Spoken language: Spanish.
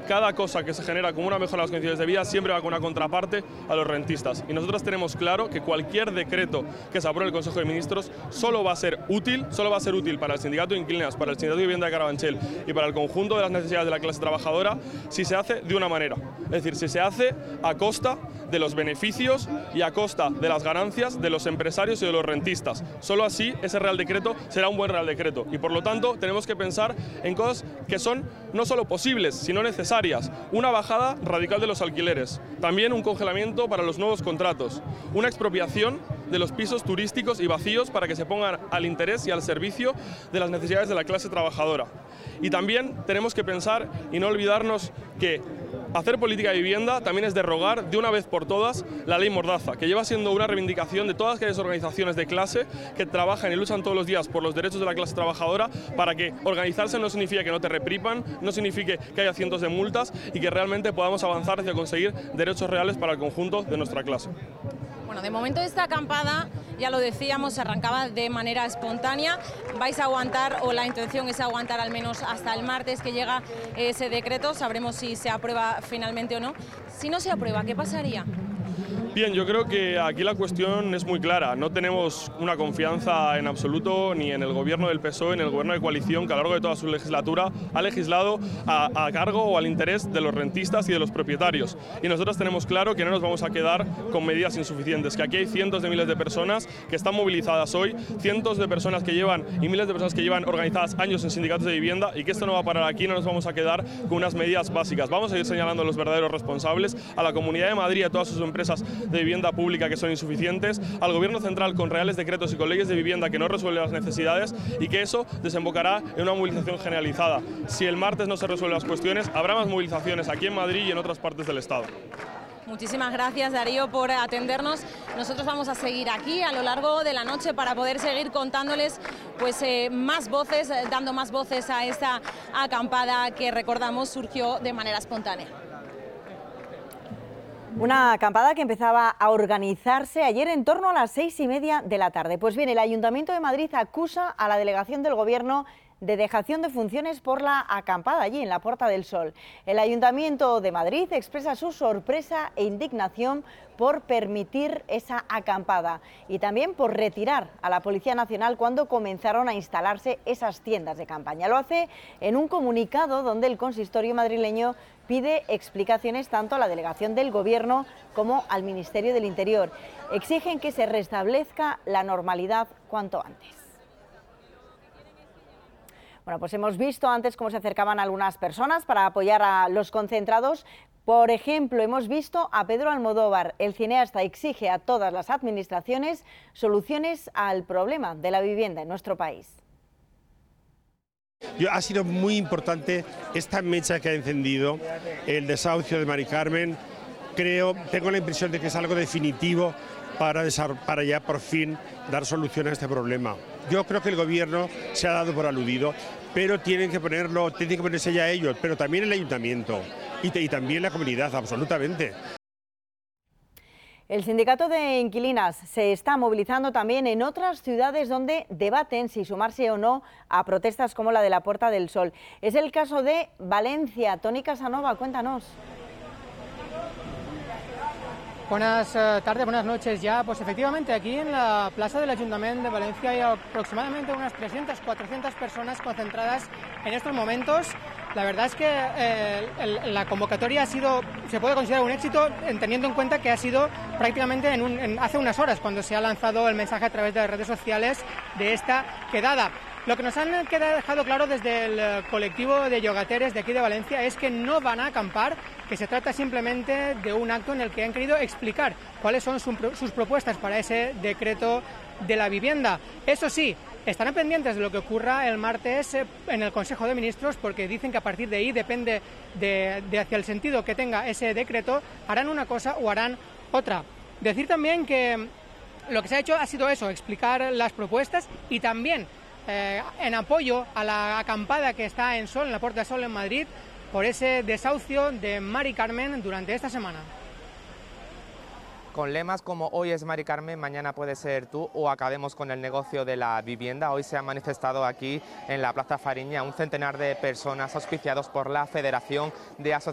cada cosa que se genera como una mejora de las condiciones de vida siempre va con una contraparte a los rentistas. Y nosotros tenemos claro que cualquier decreto que se apruebe en el Consejo de Ministros solo va a ser útil para el sindicato de inquilinas, para el sindicato de vivienda de Carabanchel y para el conjunto de las necesidades de la clase trabajadora si se hace de una manera. Es decir, si se hace a costa de los beneficios y a costa de las ganancias de los empresarios y de los rentistas. Solo así ese Real Decreto será un buen Real Decreto y por lo tanto tenemos que pensar en cosas que son no solo posibles, sino necesarias. Una bajada radical de los alquileres, también un congelamiento para los nuevos contratos, una expropiación de los pisos turísticos y vacíos para que se pongan al interés y al servicio de las necesidades de la clase trabajadora. Y también tenemos que pensar y no olvidarnos que hacer política de vivienda también es derrogar de una vez por todas la ley Mordaza, que lleva siendo una reivindicación de todas aquellas organizaciones de clase que trabajan y luchan todos los días por los derechos de la clase trabajadora, para que organizarse no significa que no te repriman, no signifique que haya cientos de multas y que realmente podamos avanzar hacia conseguir derechos reales para el conjunto de nuestra clase. Bueno, de momento esta acampada, ya lo decíamos, arrancaba de manera espontánea. ¿Vais a aguantar, o la intención es aguantar al menos hasta el martes que llega ese decreto? Sabremos si se aprueba finalmente o no. Si no se aprueba, ¿qué pasaría? Bien, yo creo que aquí la cuestión es muy clara. No tenemos una confianza en absoluto ni en el gobierno del PSOE, ni en el gobierno de coalición que a lo largo de toda su legislatura ha legislado a cargo o al interés de los rentistas y de los propietarios. Y nosotros tenemos claro que no nos vamos a quedar con medidas insuficientes, que aquí hay cientos de miles de personas que están movilizadas hoy, cientos de personas que llevan y miles de personas que llevan organizadas años en sindicatos de vivienda, y que esto no va a parar aquí. No nos vamos a quedar con unas medidas básicas. Vamos a ir señalando a los verdaderos responsables, a la Comunidad de Madrid y a todas sus empresas de vivienda pública que son insuficientes, al Gobierno central con reales decretos y con leyes de vivienda que no resuelven las necesidades, y que eso desembocará en una movilización generalizada. Si el martes no se resuelven las cuestiones, habrá más movilizaciones aquí en Madrid y en otras partes del Estado. Muchísimas gracias, Darío, por atendernos. Nosotros vamos a seguir aquí a lo largo de la noche para poder seguir contándoles pues, más voces, dando más voces a esta acampada que, recordamos, surgió de manera espontánea. Una acampada que empezaba a organizarse ayer en torno a las 6:30 de la tarde. Pues bien, el Ayuntamiento de Madrid acusa a la delegación del Gobierno de dejación de funciones por la acampada allí en la Puerta del Sol. El Ayuntamiento de Madrid expresa su sorpresa e indignación por permitir esa acampada y también por retirar a la Policía Nacional cuando comenzaron a instalarse esas tiendas de campaña. Lo hace en un comunicado donde el consistorio madrileño pide explicaciones tanto a la delegación del Gobierno como al Ministerio del Interior. Exigen que se restablezca la normalidad cuanto antes. Bueno, pues hemos visto antes cómo se acercaban algunas personas para apoyar a los concentrados. Por ejemplo, hemos visto a Pedro Almodóvar. El cineasta exige a todas las administraciones soluciones al problema de la vivienda en nuestro país. Ha sido muy importante esta mecha que ha encendido el desahucio de Mari Carmen. Tengo la impresión de que es algo definitivo para ya por fin dar solución a este problema. Yo creo que el Gobierno se ha dado por aludido, pero tienen que ponerse ya ellos, pero también el Ayuntamiento y también la comunidad, absolutamente. El sindicato de inquilinas se está movilizando también en otras ciudades donde debaten si sumarse o no a protestas como la de la Puerta del Sol. Es el caso de Valencia. Toni Casanova, cuéntanos. Buenas tardes, buenas noches ya. Pues efectivamente aquí en la plaza del Ayuntamiento de Valencia hay aproximadamente unas 300, 400 personas concentradas en estos momentos. La verdad es que la convocatoria se puede considerar un éxito teniendo en cuenta que ha sido prácticamente hace unas horas cuando se ha lanzado el mensaje a través de las redes sociales de esta quedada. Lo que nos han dejado claro desde el colectivo de yogateres de aquí de Valencia es que no van a acampar, que se trata simplemente de un acto en el que han querido explicar cuáles son sus propuestas para ese decreto de la vivienda. Eso sí, estarán pendientes de lo que ocurra el martes en el Consejo de Ministros, porque dicen que a partir de ahí depende de hacia el sentido que tenga ese decreto, harán una cosa o harán otra. Decir también que lo que se ha hecho ha sido eso, explicar las propuestas y también en apoyo a la acampada que está en Sol, en la Puerta del Sol en Madrid, por ese desahucio de Mari Carmen durante esta semana. Con lemas como hoy es Mari Carmen, mañana puede ser tú o acabemos con el negocio de la vivienda. Hoy se han manifestado aquí en la Plaza Fariña un centenar de personas auspiciados por la Federación de Asociaciones